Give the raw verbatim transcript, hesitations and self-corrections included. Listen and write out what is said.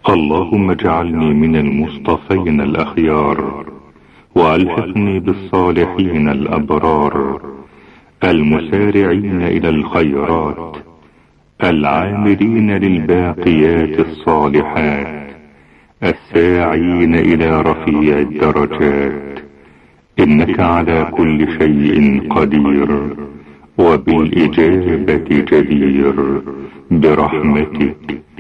اللهم اجعلني من المصطفين الأخيار، وألحقني بالصالحين الأبرار، المسارعين إلى الخيرات، العاملين للباقيات الصالحات، الساعين إلى رفيع الدرجات. إنك على كل شيء قدير، وبالإجابة جدير، برحمتك